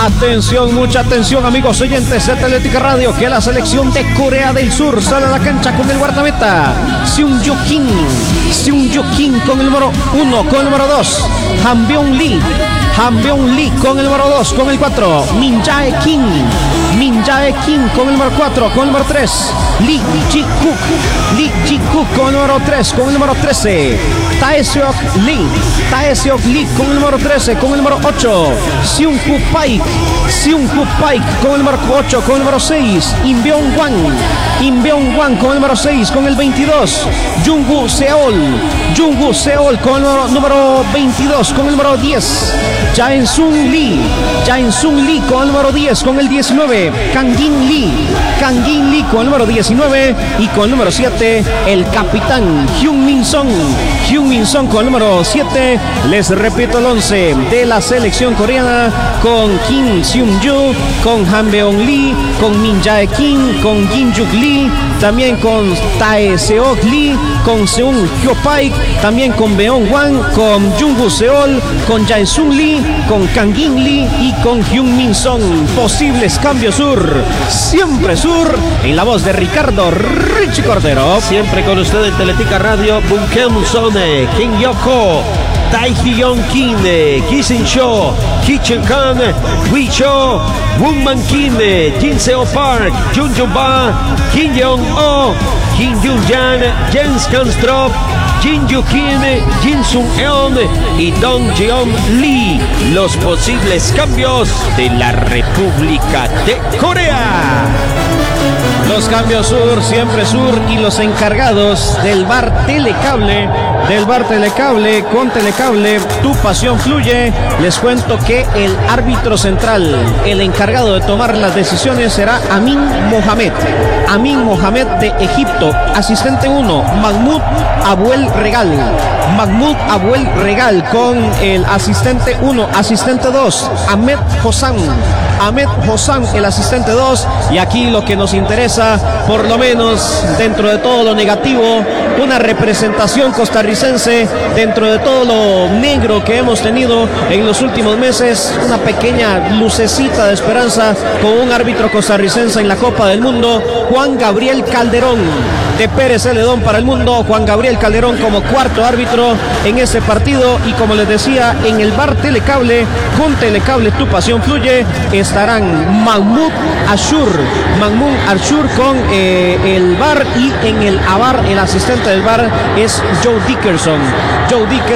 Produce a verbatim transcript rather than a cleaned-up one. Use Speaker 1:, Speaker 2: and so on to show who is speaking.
Speaker 1: Atención, mucha atención, amigos oyentes de Atlética Radio, que la selección de Corea del Sur sale a la cancha con el guardameta Seung-Joo Kim. Seung-Joo Kim con el número uno, con el número dos, Han-Byung Lee. Han-Byung Lee con el número dos, con el cuatro, Min Jae Kim. Min Jae Kim con el número cuatro, con el número tres, Lee Ji-Kook. Lee Ji-Kook con el número tres, con el número trece, Tae-Seok Lee. Tae-Seok Lee con el número trece, con el número ocho, Seung-Koo Paik. Seung-Koo Paik con el número ocho, con el número seis, Im Byung-Hwan. Im Byung-Hwan con el número seis, con el veintidós, Jung-Woo Seol. Jung-Woo Seol con el número, número veintidós, con el número diez, Jae-Sung Lee. Jae-Sung Lee con el número diez, con el diecinueve, Kang-In Lee. Kang-In Lee con el número diecinueve y con el número siete, el capitán Hyun-Min Son. Hyun-Min Son con el número siete. Les repito el once de la selección coreana, con Kim Seung-Joo, con Han-Byung Lee, con Min Jae Kim, con Jin-Juk Lee, también con Tae-Seok Lee, con Seung-Koo Paik, también con Byung-Hwan, con Jung-Woo Seol, con Jae-Sung Lee, con Kang-In Lee y con Hyun-Min Son. Posibles cambios sur, siempre sur, en la voz de Ricardo Richie Cordero.
Speaker 2: Siempre con usted en Atlética Radio. Bunkeum Sone, Kim Yoko, Tae-Hyun Kim, Kisin Cho, Ki-Chen Kan, Wi Cho, Woonman Kim, Jin Seo Park, Jun Jun Ba, Kim Jong Oh, Kim Jun Jan, Jens Kanstrop, Jin Yu Kim, Jin Sung Eon y Dong Jeon Lee. Los posibles cambios de la República de Corea.
Speaker 1: Los cambios sur, siempre sur, y los encargados del bar Telecable, del bar Telecable, con Telecable, tu pasión fluye. Les cuento que el árbitro central, el encargado de tomar las decisiones, será Amin Mohamed. Amin Mohamed de Egipto. Asistente uno, Mahmoud Abuel Regal. Mahmoud Abuel Regal con el asistente uno. Asistente dos, Ahmed Hossam. Ahmed Hossam, el asistente dos. Y aquí lo que nos interesa, por lo menos dentro de todo lo negativo, una representación costarricense dentro de todo lo negro que hemos tenido en los últimos meses. Una pequeña lucecita de esperanza con un árbitro costarricense en la Copa del Mundo, Juan Gabriel Calderón, de Pérez Celedón para el Mundo. Juan Gabriel Calderón como cuarto árbitro en ese partido. Y como les decía, en el bar Telecable, con Telecable tu pasión fluye, estarán Mahmoud Ashur, Mahmoud Ashur con eh, el bar, y en el A V A R el asistente del bar es Joe Dickerson. Joe Dickerson